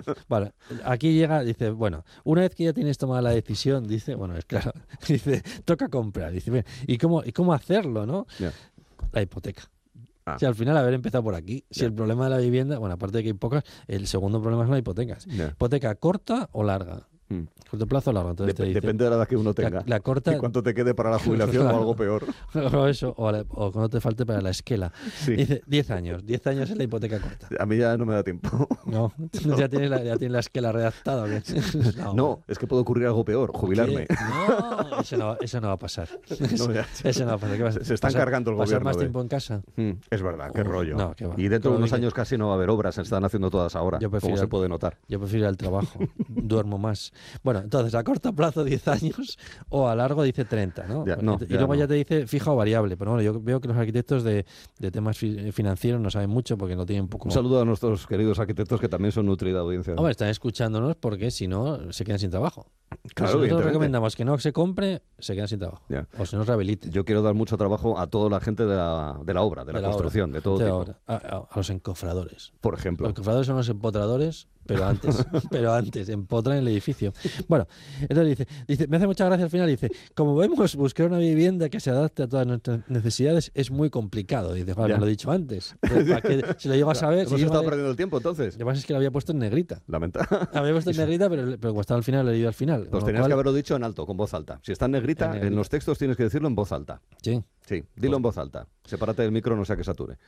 Vale, aquí llega, dice, bueno, una vez que ya tienes tomada la decisión, dice, bueno, es claro, dice, toca comprar. Dice, bien, ¿y cómo hacerlo, no? Ya. La hipoteca. Ah. Si al final haber empezado por aquí, si el problema de la vivienda, bueno, aparte de que hay pocas, el segundo problema es la hipoteca. Ya. ¿Hipoteca corta o larga? ¿Corto plazo o largo? Entonces te dice, Depende de la edad que uno tenga. La corta, y cuánto te quede para la jubilación Claro. o algo peor. o eso, o cuando te falte para la esquela. Sí. Dice 10 años. 10 años es la hipoteca corta. A mí ya no me da tiempo. No, ya tienes la esquela redactada. ¿O qué? No, es que puede ocurrir algo peor, jubilarme. No, eso no va a pasar. No, ya. Eso no va a pasar. ¿Qué vas a- Se están pasar- cargando el ¿Pasar gobierno. más tiempo en casa? Es verdad, qué rollo. No, qué va. Y dentro de Como unos dije, años casi no va a haber obras, se están haciendo todas ahora, Yo prefiero- como se puede notar. Yo prefiero ir al trabajo, duermo más. Bueno, entonces a corto plazo 10 años o a largo dice 30, ¿no? Ya, no, y ya luego no. ya te dice fija o variable, pero bueno, yo veo que los arquitectos de temas financieros no saben mucho porque no tienen poco... Un saludo a nuestros queridos arquitectos que también son nutrida audiencia. Hombre, están escuchándonos porque si no se quedan sin trabajo. Claro, Si nosotros evidentemente. recomendamos que no se compre, se quedan sin trabajo. Ya. O se nos rehabilite. Yo quiero dar mucho trabajo a toda la gente de la obra, de la construcción, de todo tipo. A los encofradores. Por ejemplo. Los encofradores son los empotradores, pero antes empotran el edificio. Bueno, entonces dice, me hace mucha gracia al final, dice, como vemos, buscar una vivienda que se adapte a todas nuestras necesidades es muy complicado. Dice, vale, Ya. me lo he dicho antes. ¿Para qué? Si lo llego a saber... Hemos si estado vale, perdiendo el tiempo entonces. lo que pasa es que lo había puesto en negrita. Lamenta. Había puesto en negrita, pero como estaba al final, lo he leído al final. Pues Con lo tenías cual- que haberlo dicho en alto, con voz alta. Si está en negrita, negrita. en los textos tienes que decirlo en voz alta. Sí. Sí, dilo en voz alta. Sepárate del micro, no sea que sature.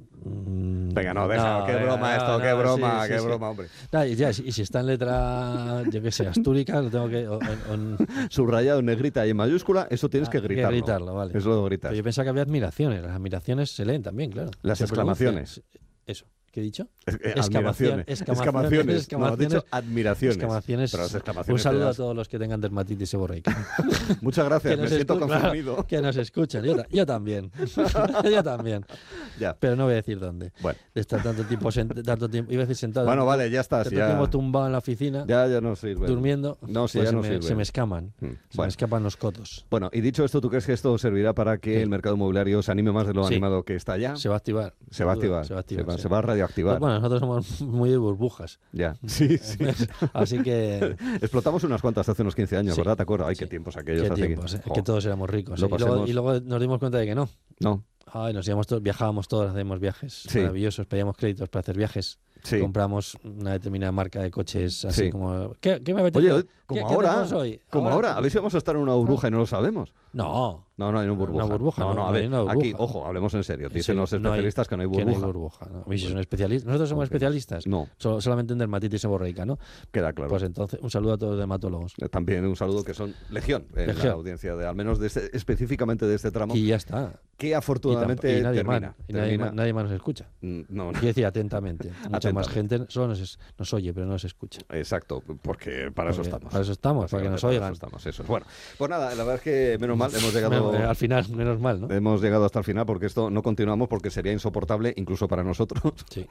Venga, no, deja. Qué venga, broma esto, no, qué broma, sí, qué sí. broma, hombre. Y si está en letra, yo qué sé, astúrica, lo tengo que... Subrayado en negrita y en mayúscula, eso tienes que gritarlo. gritarlo, vale. Eso lo gritas. Pero yo pensaba que había admiraciones. Las admiraciones se leen también, claro. Las Se exclamaciones. pronuncian. Eso. ¿Qué he dicho? Admiraciones. Exclamaciones. No, has dicho admiraciones. Exclamaciones. Pero las exclamaciones Un saludo te a das. todos los que tengan dermatitis seborreica. Muchas gracias, me siento confundido. Claro, que nos escuchan. Yo también. Yo también. Ya. Pero no voy a decir dónde. Bueno. De estar tanto tiempo, iba a decir sentado. Bueno, vale, ya está. Tanto Ya, tiempo tumbado en la oficina, ya no sirve. durmiendo. No, sí, pues ya no se sirve. se me escaman. Mm, Se me bueno. escapan los cotos. Bueno, y dicho esto, ¿tú crees que esto servirá para que Sí. el mercado inmobiliario se anime más de lo Sí. animado que está ya? Se va a activar. Se va a activar. Se va a activar. sí. Se va a radioactivar. Bueno, nosotros somos muy de burbujas. Ya. Sí, sí. Así que... Explotamos unas cuantas hace unos 15 años, Sí. ¿verdad? ¿Te acuerdas? Ay, Sí. qué tiempos aquellos. Qué hace tiempos, Jo. que todos éramos ricos. Lo Y luego, pasemos. y luego nos dimos cuenta de que no. No, Ay, nos íbamos todos, viajábamos todos, hacíamos viajes Sí. maravillosos, pedíamos créditos para hacer viajes. sí. Compramos una determinada marca de coches así Sí. como... ¿Qué me apetece? Oye, como ¿Qué ahora, tenemos hoy? como ahora, a ver si vamos a estar en una burbuja y no lo sabemos. No, No, no hay una burbuja. Una burbuja, No, no, a ver, hay una burbuja. aquí, ojo, hablemos en serio. Dicen Sí, los especialistas que no hay que burbuja. no hay burbuja. ¿No? Y si son especialistas, nosotros somos Ok. especialistas. No, Solamente en dermatitis seborreica, ¿no? queda claro. Pues entonces, un saludo a todos los dermatólogos. También un saludo que son legión en Legión. la audiencia, al menos específicamente de este tramo, Y ya está. que afortunadamente y nadie termina. más, y nadie más nos escucha. No, no. Quiero decir atentamente. Mucha más gente solo nos oye, pero no nos escucha. Exacto, porque para eso Porque estamos. para eso estamos, para que nos Básicamente oigan. Eso estamos, eso es. Bueno, pues nada, la verdad es que menos mal, hemos llegado... Al final, menos mal, ¿no? Hemos llegado hasta el final porque esto no continuamos porque sería insoportable incluso para nosotros. Sí.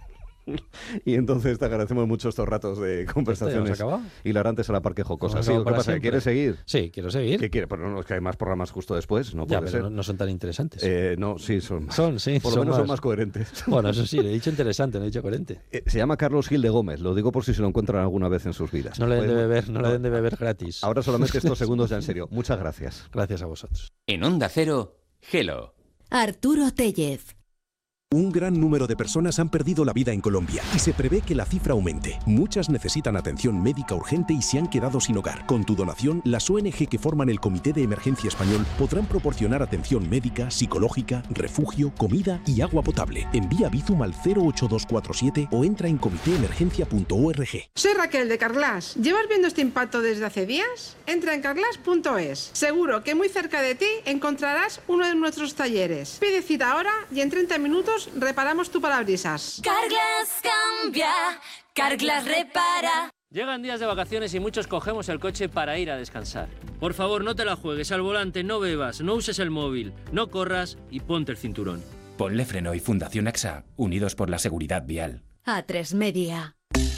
Y entonces te agradecemos mucho estos ratos de ¿Ya conversaciones hemos acabado? hilarantes a la Parque Jocosa. Hemos Sí, acabado ¿qué para pasa? siempre. ¿Quieres seguir? Sí, quiero seguir. ¿Qué quiere? Pero no, es que hay más programas justo después, no Ya, puede pero ser. no son tan interesantes. No, sí, son más. Sí, Por lo menos son más coherentes. Bueno, eso sí, le he dicho interesante, no he dicho coherente. Se llama Carlos Gil de Gómez, lo digo por si se lo encuentran alguna vez en sus vidas. No le den de Podemos- beber, no le den de beber gratis. Ahora solamente estos segundos ya en serio. Muchas gracias. Gracias a vosotros. En Onda Cero, Hello. Arturo Tellez. Un gran número de personas han perdido la vida en Colombia y se prevé que la cifra aumente. Muchas necesitan atención médica urgente y se han quedado sin hogar. Con tu donación, las ONG que forman el Comité de Emergencia Español podrán proporcionar atención médica, psicológica, refugio, comida y agua potable. Envía Bizum al 08247 o entra en comitéemergencia.org. Soy Raquel de Carglass. ¿Llevas viendo este impacto desde hace días? Entra en carglass.es. Seguro que muy cerca de ti encontrarás uno de nuestros talleres. Pide cita ahora y en 30 minutos reparamos tu parabrisas. Carglass cambia, Carglass repara. Llegan días de vacaciones y muchos cogemos el coche para ir a descansar. Por favor, no te la juegues al volante, no bebas, no uses el móvil, no corras y ponte el cinturón. Ponle Freno y Fundación AXA, unidos por la seguridad vial. A3 Media.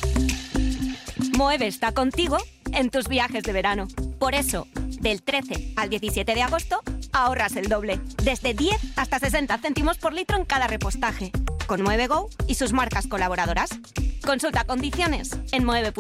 Moeve está contigo en tus viajes de verano. Por eso, del 13 al 17 de agosto, ahorras el doble. Desde 10 hasta 60 céntimos por litro en cada repostaje. Con Mueve Go y sus marcas colaboradoras. Consulta condiciones en Mueve.